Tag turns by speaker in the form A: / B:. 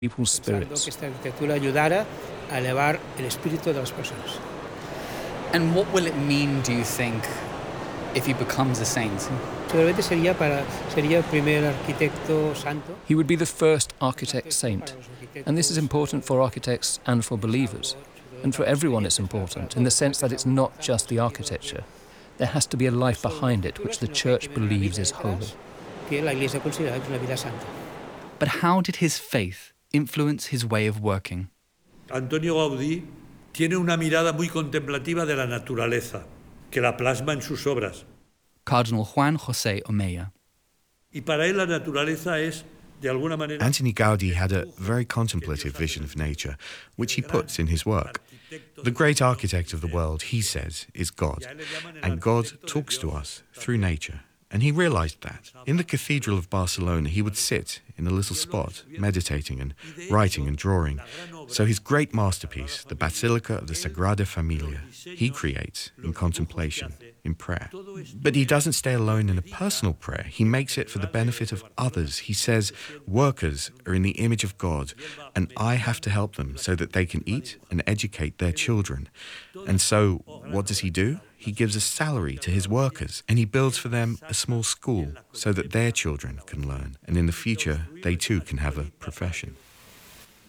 A: people's
B: pensando
A: spirits.
B: que esta arquitectura ayudara a elevar el espíritu de las personas.
C: And what will it mean, do you think, if he becomes a saint?
B: Seguramente sería el primer arquitecto santo.
A: He would be the first architect saint. And this is important for architects and for believers. And for everyone it's important, in the sense that it's not just the architecture. There has to be a life behind it, which the Church believes is holy.
B: Que la Iglesia considera una vida santa.
C: But how did his faith influence his way of working?
D: Antonio Gaudí tiene una mirada muy contemplativa de la naturaleza, que la plasma en sus obras.
C: Cardinal Juan José Omeya.
D: Y para él la naturaleza es, de alguna manera...
E: Antoni Gaudí had a very contemplative vision of nature, which he puts in his work. The great architect of the world, he says, is God, and God talks to us through nature. And he realized that. In the Cathedral of Barcelona, he would sit in a little spot, meditating and writing and drawing. So his great masterpiece, the Basilica of the Sagrada Familia, he creates in contemplation, in prayer. But he doesn't stay alone in a personal prayer. He makes it for the benefit of others. He says, workers are in the image of God, and I have to help them so that they can eat and educate their children. And so, what does he do? He gives a salary to his workers, and he builds for them a small school so that their children can learn, and in the future they too can have a profession.